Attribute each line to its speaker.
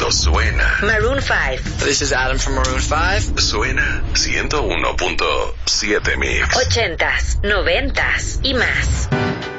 Speaker 1: Esto suena.
Speaker 2: Maroon 5.
Speaker 3: This is Adam from Maroon 5.
Speaker 1: Suena 101.7 Mix.
Speaker 2: 80s, 90s y más.